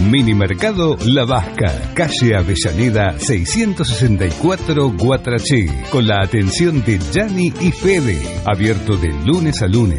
Mini Mercado La Vasca, calle Avellaneda 664 Guatraché, con la atención de Gianni y Fede, abierto de lunes a lunes.